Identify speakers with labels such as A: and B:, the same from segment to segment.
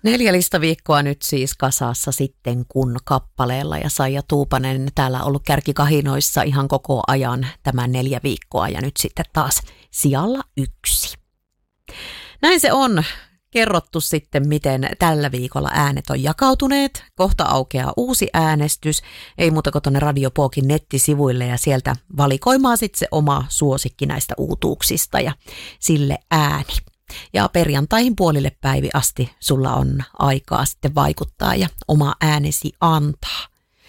A: 4 listaviikkoa nyt siis kasassa sitten kun kappaleella ja Saija Tuupanen täällä ollut kärkikahinoissa ihan koko ajan tämän 4 viikkoa ja nyt sitten taas sijalla 1. Näin se on kerrottu sitten, miten tällä viikolla äänet on jakautuneet. Kohta aukeaa uusi äänestys, ei muuta kuin tuonne Radio Pookin nettisivuille ja sieltä valikoimaan sitten se oma suosikki näistä uutuuksista ja sille ääni. Ja perjantaihin puolille päivi asti sulla on aikaa sitten vaikuttaa ja oma äänesi antaa.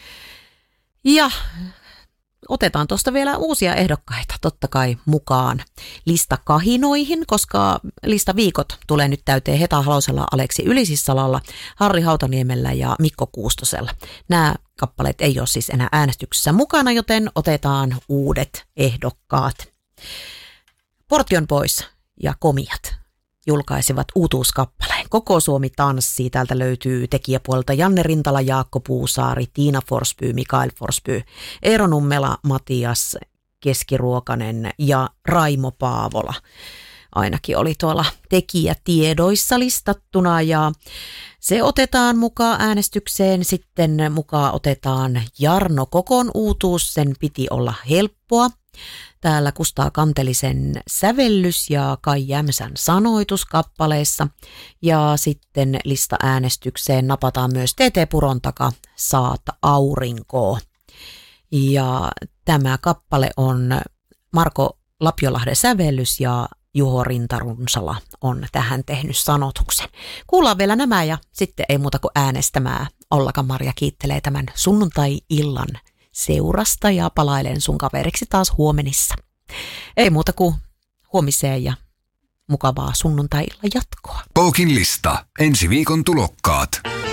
A: Ja otetaan tuosta vielä uusia ehdokkaita totta kai mukaan listakahinoihin, koska listaviikot tulee nyt täyteen Heta Halosella, Aleksi Ylisissalalla, Harri Hautaniemellä ja Mikko Kuustosella. Nämä kappaleet ei ole siis enää äänestyksessä mukana, joten otetaan uudet ehdokkaat. Portion Boys ja Komiat julkaisivat uutuuskappaleen. Koko Suomi tanssii. Täältä löytyy tekijäpuolelta Janne Rintala, Jaakko Puusaari, Tiina Forsby, Mikael Forsby, Eero Nummela, Matias Keskiruokanen ja Raimo Paavola. Ainakin oli tuolla tekijätiedoissa listattuna ja se otetaan mukaan äänestykseen. Sitten mukaan otetaan Jarno Kokon uutuus, sen piti olla helppoa. Täällä Kustaa Kantelisen sävellys ja Kai Jämsän sanoitus kappaleessa. Ja sitten lista-äänestykseen napataan myös TT Puron taka Saat aurinkoa. Ja tämä kappale on Marko Lapiolahden sävellys ja Juho Rintarunsala on tähän tehnyt sanotuksen. Kuullaan vielä nämä ja sitten ei muuta kuin äänestämään. Ollaka-Marja kiittelee tämän sunnuntai-illan seurasta ja palailen sun kaveriksi taas huomenissa. Ei muuta kuin huomiseen ja mukavaa sunnuntai-illan jatkoa.
B: Pookin lista. Ensi viikon tulokkaat.